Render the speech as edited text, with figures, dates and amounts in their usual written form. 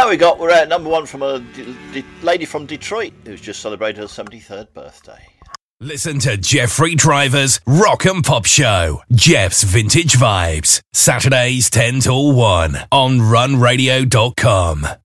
Now we're at number one from a lady from Detroit who's just celebrated her 73rd birthday. Listen to Jeffrey Driver's Rock and Pop Show, Jeff's Vintage Vibes, Saturdays 10 till 1 on runradio.com.